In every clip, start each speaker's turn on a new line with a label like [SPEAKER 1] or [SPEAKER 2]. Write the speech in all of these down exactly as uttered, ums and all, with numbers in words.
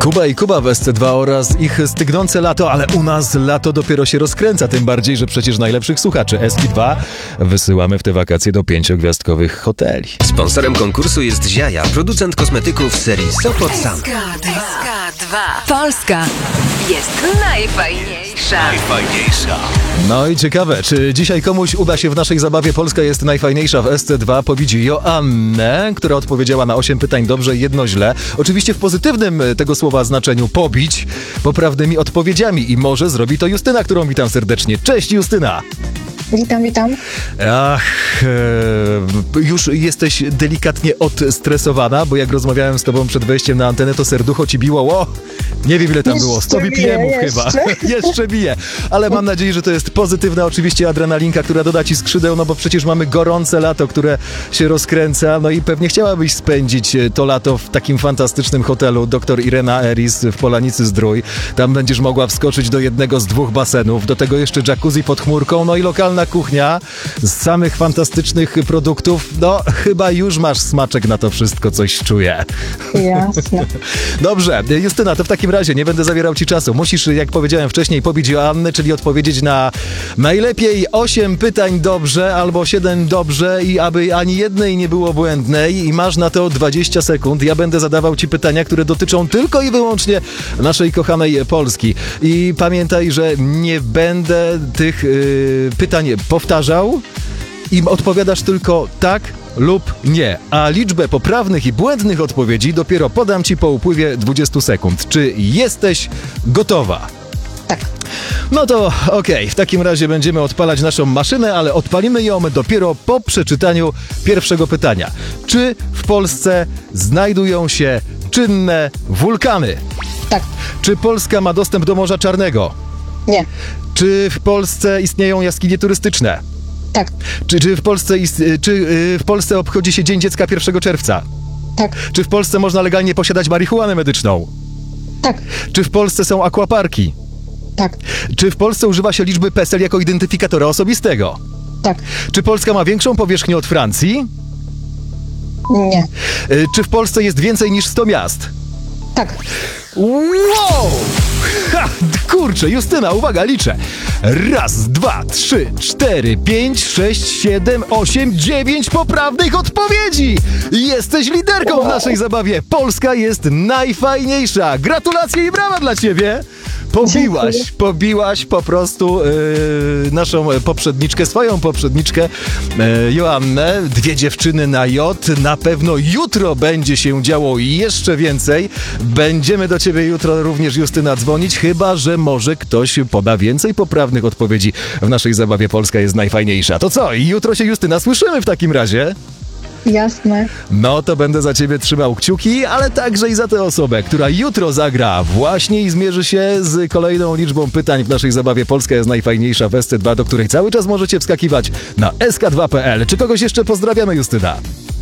[SPEAKER 1] Kuba i Kuba w S C dwa oraz ich stygnące lato, ale u nas lato dopiero się rozkręca, tym bardziej, że przecież najlepszych słuchaczy S K dwa wysyłamy w te wakacje do pięciogwiazdkowych hoteli.
[SPEAKER 2] Sponsorem konkursu jest Ziaja, producent kosmetyków serii Sopot Sun.
[SPEAKER 3] S K dwa. Polska jest najfajniejsza.
[SPEAKER 4] Najfajniejsza.
[SPEAKER 1] No i ciekawe, czy dzisiaj komuś uda się w naszej zabawie Polska jest najfajniejsza w S C dwa pobić Joannę, która odpowiedziała na osiem pytań dobrze i jedno źle. Oczywiście w pozytywnym tego słowa znaczeniu pobić poprawnymi odpowiedziami i może zrobi to Justyna, którą witam serdecznie. Cześć Justyna!
[SPEAKER 5] Witam, witam.
[SPEAKER 1] Ach, e, już jesteś delikatnie odstresowana, bo jak rozmawiałem z tobą przed wejściem na antenę, to serducho ci biło. O, nie wiem ile tam
[SPEAKER 5] Jeszcze
[SPEAKER 1] było, sto
[SPEAKER 5] bije,
[SPEAKER 1] B P M-ów chyba. Jeszcze bije. Ale mam nadzieję, że to jest pozytywna oczywiście adrenalinka, która doda ci skrzydeł, no bo przecież mamy gorące lato, które się rozkręca, no i pewnie chciałabyś spędzić to lato w takim fantastycznym hotelu dr Irena Eris w Polanicy Zdrój. Tam będziesz mogła wskoczyć do jednego z dwóch basenów, do tego jeszcze jacuzzi pod chmurką, no i lokalna kuchnia z samych fantastycznych produktów. No, chyba już masz smaczek na to wszystko, coś czuję.
[SPEAKER 5] Jasne.
[SPEAKER 1] Dobrze, Justyna, to w takim razie nie będę zabierał ci czasu. Musisz, jak powiedziałem wcześniej, pobić Joannę, czyli odpowiedzieć na najlepiej osiem pytań dobrze albo siedem dobrze i aby ani jednej nie było błędnej i masz na to dwadzieścia sekund. Ja będę zadawał ci pytania, które dotyczą tylko i wyłącznie naszej kochanej Polski. I pamiętaj, że nie będę tych yy, pytań powtarzał i odpowiadasz tylko tak lub nie, a liczbę poprawnych i błędnych odpowiedzi dopiero podam ci po upływie dwudziestu sekund. Czy jesteś gotowa?
[SPEAKER 5] Tak.
[SPEAKER 1] No to okej, okay. W takim razie będziemy odpalać naszą maszynę, ale odpalimy ją dopiero po przeczytaniu pierwszego pytania. Czy w Polsce znajdują się czynne wulkany?
[SPEAKER 5] Tak.
[SPEAKER 1] Czy Polska ma dostęp do Morza Czarnego?
[SPEAKER 5] Nie.
[SPEAKER 1] Czy w Polsce istnieją jaskinie turystyczne?
[SPEAKER 5] Tak.
[SPEAKER 1] Czy, czy, w Polsce ist, czy yy, w Polsce obchodzi się Dzień Dziecka pierwszego czerwca?
[SPEAKER 5] Tak.
[SPEAKER 1] Czy w Polsce można legalnie posiadać marihuanę medyczną?
[SPEAKER 5] Tak.
[SPEAKER 1] Czy w Polsce są aquaparki?
[SPEAKER 5] Tak.
[SPEAKER 1] Czy w Polsce używa się liczby PESEL jako identyfikatora osobistego?
[SPEAKER 5] Tak.
[SPEAKER 1] Czy Polska ma większą powierzchnię od Francji?
[SPEAKER 5] Nie.
[SPEAKER 1] Yy, czy w Polsce jest więcej niż sto miast?
[SPEAKER 5] Tak.
[SPEAKER 1] Wow! Ha! Kurczę, Justyna, uwaga, liczę. Raz, dwa, trzy, cztery, pięć, sześć, siedem, osiem, dziewięć poprawnych odpowiedzi! Jesteś liderką w naszej zabawie. Polska jest najfajniejsza. Gratulacje i brawa dla ciebie! Pobiłaś,
[SPEAKER 5] Dziękuję.
[SPEAKER 1] pobiłaś po prostu yy, naszą poprzedniczkę, swoją poprzedniczkę yy, Joannę. Dwie dziewczyny na J. Na pewno jutro będzie się działo jeszcze więcej. Będziemy do ciebie jutro również, Justyna, dzwonić, chyba że może ktoś poda więcej poprawnych odpowiedzi w naszej zabawie. Polska jest najfajniejsza. To co? Jutro się, Justyna, słyszymy w takim razie.
[SPEAKER 5] Jasne.
[SPEAKER 1] No to będę za ciebie trzymał kciuki, ale także i za tę osobę, która jutro zagra właśnie i zmierzy się z kolejną liczbą pytań w naszej zabawie. Polska jest najfajniejsza w S C dwa, do której cały czas możecie wskakiwać na S K dwa kropka P L. Czy kogoś jeszcze pozdrawiamy, Justyna?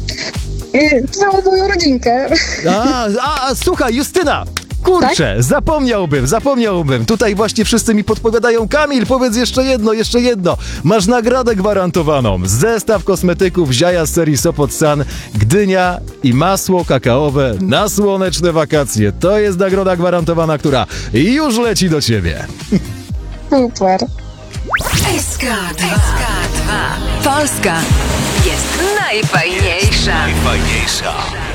[SPEAKER 5] I całą moją rodzinkę.
[SPEAKER 1] A, a, a słuchaj, Justyna! Kurczę, tak? zapomniałbym, zapomniałbym. Tutaj właśnie wszyscy mi podpowiadają. Kamil, powiedz jeszcze jedno, jeszcze jedno. Masz nagrodę gwarantowaną. Zestaw kosmetyków Ziaja z serii Sopot Sun, Gdynia i masło kakaowe na słoneczne wakacje. To jest nagroda gwarantowana, która już leci do ciebie.
[SPEAKER 5] Super.
[SPEAKER 3] S K dwa. Polska jest najfajniejsza.
[SPEAKER 4] Najfajniejsza.